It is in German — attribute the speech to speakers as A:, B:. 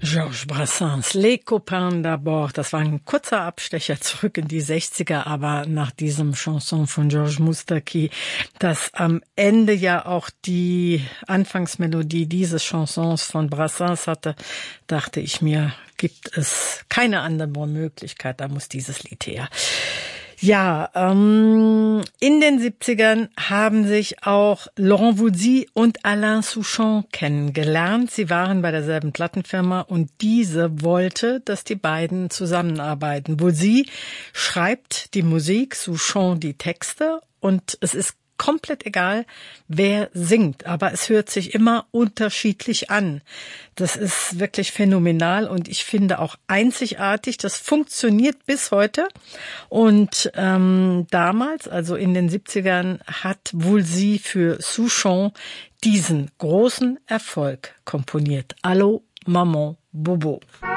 A: Georges Brassens, Les Copains d'abord. Das war ein kurzer Abstecher zurück in die 60er, aber nach diesem Chanson von Georges Moustaki, das am Ende ja auch die Anfangsmelodie dieses Chansons von Brassens hatte, dachte ich mir, gibt es keine andere Möglichkeit, da muss dieses Lied her. Ja, in den 70ern haben sich auch Laurent Voulzy und Alain Souchon kennengelernt. Sie waren bei derselben Plattenfirma und diese wollte, dass die beiden zusammenarbeiten. Voulzy schreibt die Musik, Souchon die Texte und es ist komplett egal, wer singt, aber es hört sich immer unterschiedlich an. Das ist wirklich phänomenal und ich finde auch einzigartig. Das funktioniert bis heute. Und damals, also in den 70ern, hat Voulzy für Souchon diesen großen Erfolg komponiert. Allô, Maman, Bobo.